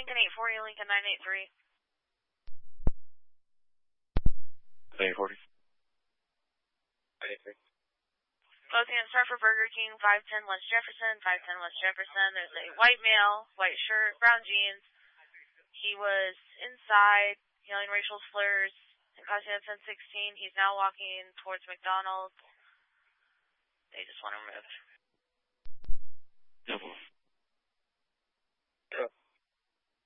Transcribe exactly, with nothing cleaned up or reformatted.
Lincoln eight forty, Lincoln nine eight three. eight forty. nine eight three. Closing and start for Burger King, five ten West Jefferson, five ten West Jefferson. There's a white male, white shirt, brown jeans. He was inside, yelling racial slurs, and causing a ten sixteen. He's now walking towards McDonald's. They just want him removed. Double. Yeah.